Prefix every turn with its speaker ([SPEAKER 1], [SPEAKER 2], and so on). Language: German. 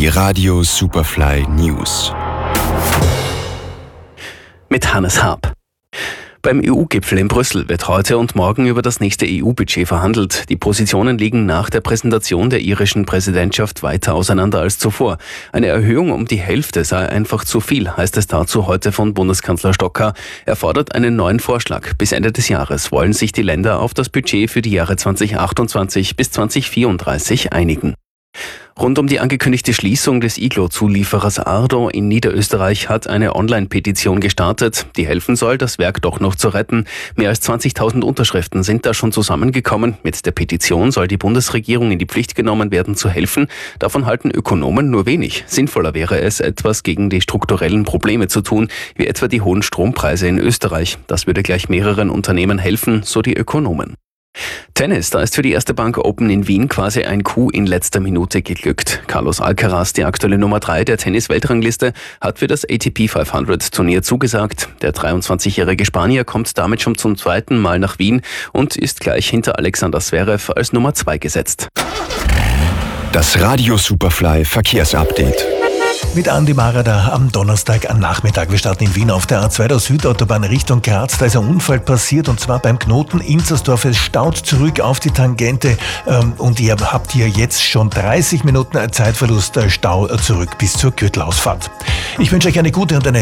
[SPEAKER 1] Die Radio Superfly News.
[SPEAKER 2] Mit Hannes Haab. Beim EU-Gipfel in Brüssel wird heute und morgen über das nächste EU-Budget verhandelt. Die Positionen liegen nach der Präsentation der irischen Präsidentschaft weiter auseinander als zuvor. Eine Erhöhung um die Hälfte sei einfach zu viel, heißt es dazu heute von Bundeskanzler Stocker. Er fordert einen neuen Vorschlag. Bis Ende des Jahres wollen sich die Länder auf das Budget für die Jahre 2028 bis 2034 einigen. Rund um die angekündigte Schließung des Iglo-Zulieferers Ardo in Niederösterreich hat eine Online-Petition gestartet, die helfen soll, das Werk doch noch zu retten. Mehr als 20.000 Unterschriften sind da schon zusammengekommen. Mit der Petition soll die Bundesregierung in die Pflicht genommen werden, zu helfen. Davon halten Ökonomen nur wenig. Sinnvoller wäre es, etwas gegen die strukturellen Probleme zu tun, wie etwa die hohen Strompreise in Österreich. Das würde gleich mehreren Unternehmen helfen, so die Ökonomen. Tennis, da ist für die Erste Bank Open in Wien quasi ein Coup in letzter Minute geglückt. Carlos Alcaraz, die aktuelle Nummer 3 der Tennis-Weltrangliste, hat für das ATP 500 Turnier zugesagt. Der 23-jährige Spanier kommt damit schon zum zweiten Mal nach Wien und ist gleich hinter Alexander Zverev als Nummer 2 gesetzt.
[SPEAKER 1] Das Radio Superfly Verkehrsupdate.
[SPEAKER 3] Mit Andi Marada am Donnerstag am Nachmittag. Wir starten in Wien auf der A2 der Südautobahn Richtung Graz. Da ist ein Unfall passiert und zwar beim Knoten Inzersdorf. Es staut zurück auf die Tangente und ihr habt hier jetzt schon 30 Minuten Zeitverlust Stau zurück bis zur Gürtelausfahrt. Ich wünsche euch eine gute und eine